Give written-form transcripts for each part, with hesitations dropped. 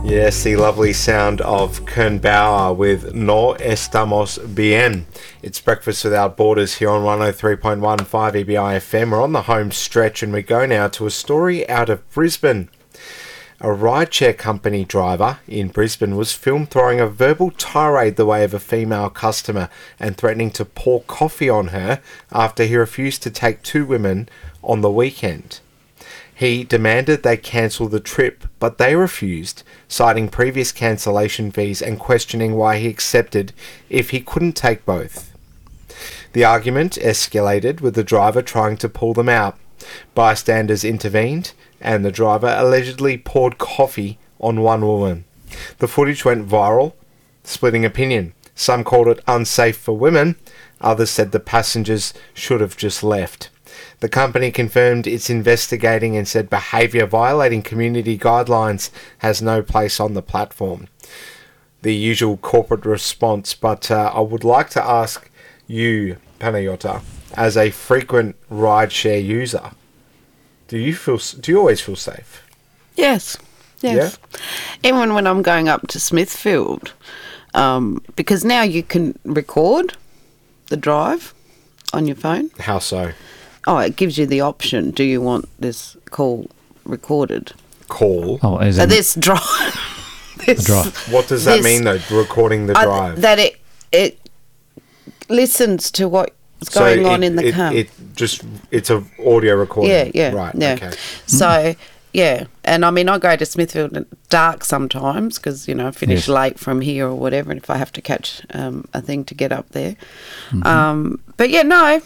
Yes, the lovely sound of Kern Bauer with No Estamos Bien. It's Breakfast Without Borders here on 103.15 EBI FM. We're on the home stretch and we go now to a story out of Brisbane. A rideshare company driver in Brisbane was filmed throwing a verbal tirade the way of a female customer and threatening to pour coffee on her after he refused to take two women on the weekend. He demanded they cancel the trip, but they refused, citing previous cancellation fees and questioning why he accepted if he couldn't take both. The argument escalated, with the driver trying to pull them out. Bystanders intervened, and the driver allegedly poured coffee on one woman. The footage went viral, splitting opinion. Some called it unsafe for women, others said the passengers should have just left. The company confirmed it's investigating and said behaviour violating community guidelines has no place on the platform. The usual corporate response, but I would like to ask you, Panayota, as a frequent rideshare user, do you always feel safe? Yes. Yeah? Even when I'm going up to Smithfield, because now you can record the drive on your phone. How so? Oh, it gives you the option. Do you want this call recorded? Call? Oh, as in This drive. drive. What does that mean, though, recording the drive? That it listens to what's going on in the car. It's an audio recording. Yeah. Right, yeah. okay. So, yeah. And I mean, I go to Smithfield at dark sometimes because, I finish late from here or whatever, and if I have to catch a thing to get up there. Mm-hmm. But yeah, no,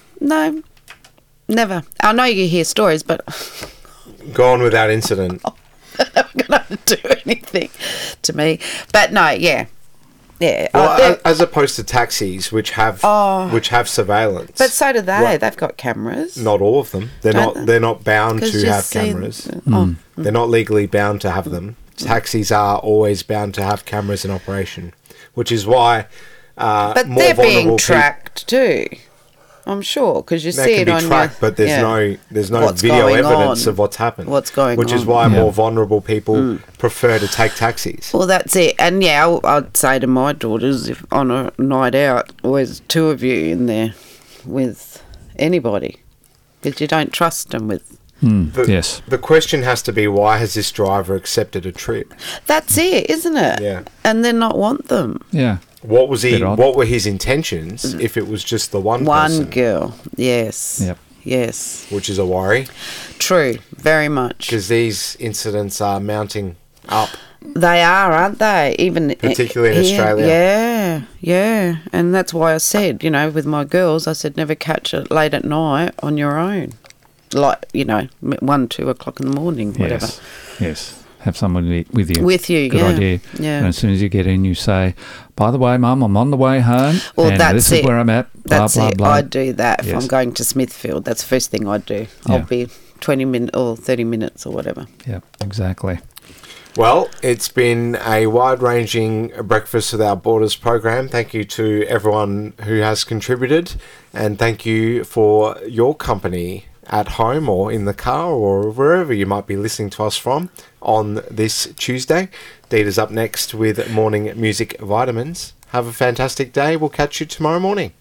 never. I know you hear stories, but Gone without incident. they're not going to do anything to me. But no, yeah. Well, as opposed to taxis, which have surveillance. But so do they. Right. They've got cameras. Not all of them. They're not bound 'Cause to you have see- cameras. They're not legally bound to have them. Taxis are always bound to have cameras in operation, which is why But more they're vulnerable being tracked too. I'm sure because you They see can it be on tracked, but there's no What's video going evidence on. of what's happened. What's going which is on. why Yeah. more vulnerable people prefer to take taxis. Well, that's it. And yeah, I'd say to my daughters, if on a night out, always two of you in there with anybody, because you don't trust them with. Yes. The question has to be, why has this driver accepted a trip? That's it, isn't it? Yeah. And then not want them. Yeah. What was Bit odd. what were his intentions if it was just the one One person? girl. Yes. Yep. Yes. Which is a worry, True. Very much. because these incidents are mounting up. They are, aren't they? Even Particularly in here. Australia. Yeah. And that's why I said, with my girls, I said never catch it late at night on your own. Like, 1, 2 o'clock in the morning, whatever. Yes. Have someone with you. With you, Good yeah. idea. Yeah. And as soon as you get in, you say, by the way, Mum, I'm on the way home. Well, and that's this it. is where I'm at. Blah, That's blah, it. blah. I do that if Yes. I'm going to Smithfield. That's the first thing I do. Yeah. I'll be 20 minutes or 30 minutes or whatever. Yeah, exactly. Well, it's been a wide-ranging Breakfast Without Borders program. Thank you to everyone who has contributed, and thank you for your company at home or in the car or wherever you might be listening to us from on this Tuesday. Dita's up next with Morning Music Vitamins. Have a fantastic day. We'll catch you tomorrow morning.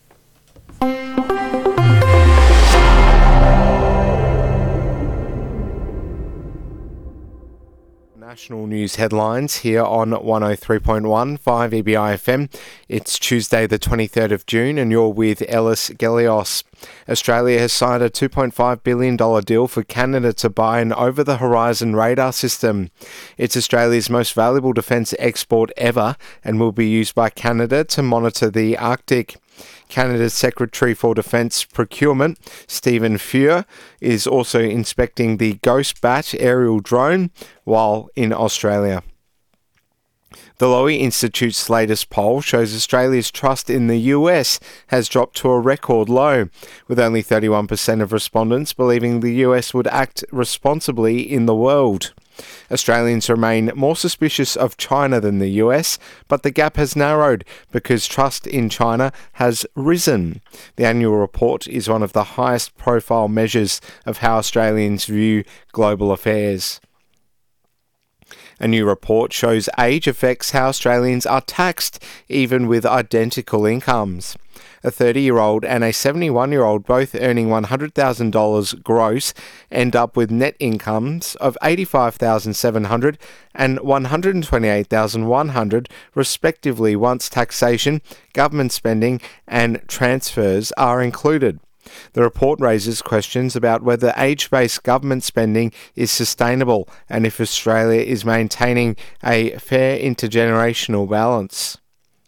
National news headlines here on 103.15 EBI FM. It's Tuesday the 23rd of June and you're with Ellis Gelios. Australia has signed a $2.5 billion deal for Canada to buy an over-the-horizon radar system. It's Australia's most valuable defence export ever and will be used by Canada to monitor the Arctic. Canada's Secretary for Defence Procurement, Stephen Fuhr, is also inspecting the Ghost Bat aerial drone while in Australia. The Lowy Institute's latest poll shows Australia's trust in the US has dropped to a record low, with only 31% of respondents believing the US would act responsibly in the world. Australians remain more suspicious of China than the US, but the gap has narrowed because trust in China has risen. The annual report is one of the highest profile measures of how Australians view global affairs. A new report shows age affects how Australians are taxed, even with identical incomes. A 30-year-old and a 71-year-old, both earning $100,000 gross, end up with net incomes of $85,700 and $128,100 respectively once taxation, government spending and transfers are included. The report raises questions about whether age-based government spending is sustainable and if Australia is maintaining a fair intergenerational balance.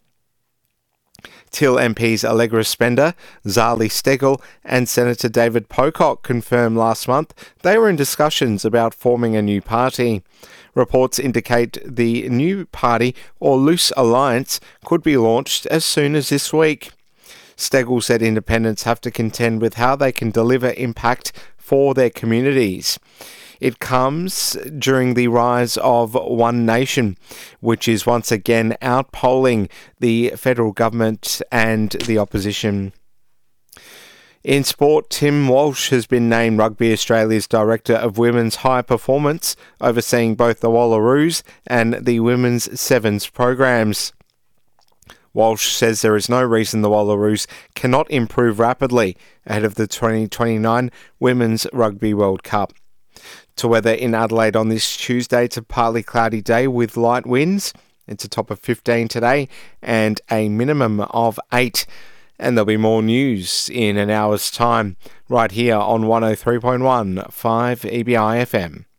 Till MPs Allegra Spender, Zali Steggall and Senator David Pocock confirmed last month they were in discussions about forming a new party. Reports indicate the new party, or Loose Alliance, could be launched as soon as this week. Steggall said independents have to contend with how they can deliver impact for their communities. It comes during the rise of One Nation, which is once again outpolling the federal government and the opposition. In sport, Tim Walsh has been named Rugby Australia's Director of Women's High Performance, overseeing both the Wallaroos and the Women's Sevens programs. Walsh says there is no reason the Wallaroos cannot improve rapidly ahead of the 2029 Women's Rugby World Cup. To weather in Adelaide on this Tuesday, it's a partly cloudy day with light winds. It's a top of 15 today and a minimum of 8. And there'll be more news in an hour's time right here on 103.1 5 EBI FM.